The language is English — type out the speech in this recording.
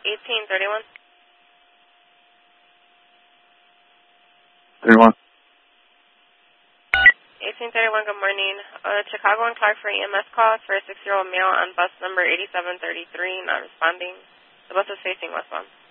1831. 31. 1831, good morning. Chicago and Clark for EMS call for a 6-year-old male on bus number 8733, not responding. The bus is facing westbound.